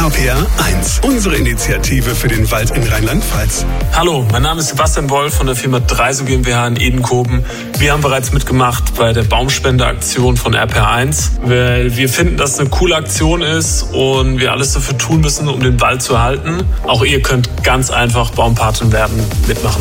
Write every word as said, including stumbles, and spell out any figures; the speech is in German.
P R eins, unsere Initiative für den Wald in Rheinland-Pfalz. Hallo, mein Name ist Sebastian Wolf von der Firma Dreiso GmbH in Edenkoben. Wir haben bereits mitgemacht bei der Baumspendeaktion von R P R eins, weil wir finden, dass es eine coole Aktion ist und wir alles dafür tun müssen, um den Wald zu erhalten. Auch ihr könnt ganz einfach Baumpatin werden, mitmachen.